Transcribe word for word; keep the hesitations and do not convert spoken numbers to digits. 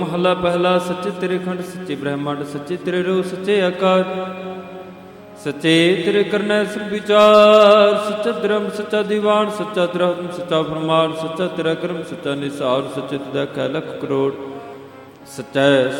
ਮਹਲਾ ਪਹਿਲਾ। ਸੱਚੇ ਤੇਰੇ ਖੰਡ ਸੱਚੇ ਬ੍ਰਹਮੰਡ, ਸੱਚੇ ਤੇਰੇ ਰੂਪ ਸੱਚੇ ਆਕਾਰ, ਸੱਚੇ ਤੇਰੇ ਕਰਨੈ ਸਭ ਵਿਚਾਰ। ਸੱਚਾ ਧਰਮ ਸੱਚਾ ਦੀਵਾਨ, ਸੱਚਾ ਧਰਮ ਸੱਚਾ ਫਰਮਾਨ, ਸੱਚਾ ਤੇਰਾ ਕਰਮ ਸੱਚਾ ਨਿਸਾਰ। ਸੱਚੇ ਤੁਧਾ ਕਹਿ ਲੱਖ ਕਰੋੜ, ਸੱਚਾ